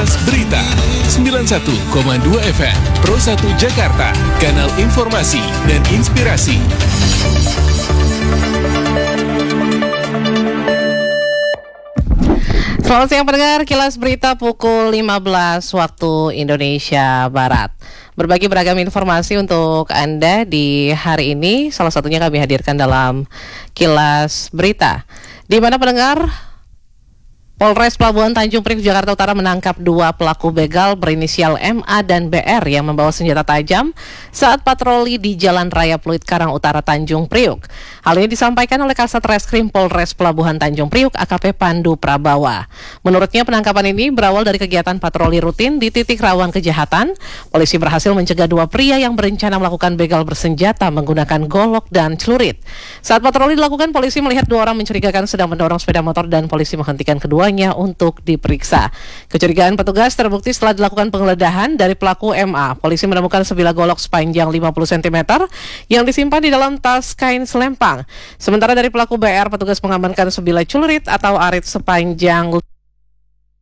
Kilas Berita 91,2 FM Pro 1 Jakarta, kanal informasi dan inspirasi. Selamat siang pendengar, Kilas Berita pukul 15 waktu Indonesia Barat. Berbagi beragam informasi untuk Anda di hari ini, salah satunya kami hadirkan dalam Kilas Berita. Di mana pendengar, Polres Pelabuhan Tanjung Priok, Jakarta Utara menangkap 2 pelaku begal berinisial MA dan BR yang membawa senjata tajam saat patroli di Jalan Raya Pluit Karang Utara Tanjung Priok. Hal ini disampaikan oleh Kasat Reskrim Polres Pelabuhan Tanjung Priok AKP Pandu Prabawa. Menurutnya penangkapan ini berawal dari kegiatan patroli rutin di titik rawan kejahatan. Polisi berhasil mencegah 2 pria yang berencana melakukan begal bersenjata menggunakan golok dan celurit. Saat patroli dilakukan, polisi melihat 2 orang mencurigakan sedang mendorong sepeda motor dan polisi menghentikan keduanya untuk diperiksa. Kecurigaan petugas terbukti setelah dilakukan penggeledahan dari pelaku MA. Polisi menemukan sebilah golok sepanjang 50 cm yang disimpan di dalam tas kain selempang. Sementara dari pelaku BR, petugas mengamankan sebilah celurit atau arit sepanjang